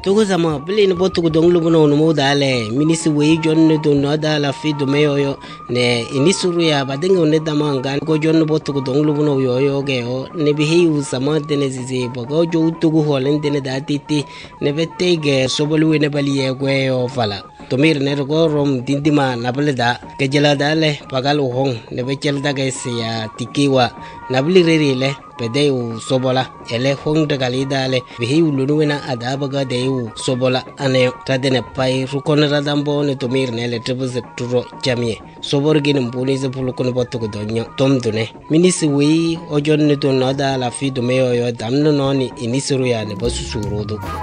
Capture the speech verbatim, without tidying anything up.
tugo sama bili ni botu ko donglu bono no modale minisi we jonne to no dala fi do meyo ne inisuru ya badengo ne damanga ko jonne botu ko donglu bono yo yo ge o ne bihi u sama tene zizi bogo jo tugo holen tene datiti ne bette ge sobolu ne bali ye gwe o fala tomir ne go rom dindima nableda ke jela dale pagal hong ne bechel daga ya tikiwa nabli rerile pedeu sobola ele hong daga lidale bihi ulunuena adabaga deu sobola ane tadene pai rukon radambo ne tomir ne le trebuse turo jamie sobor gin mbuni ze pulukon botu ko donyo tom dune minisi wi ojon ne to nada la fi do meyo yo damno noni inisuru ya ne bosu surudo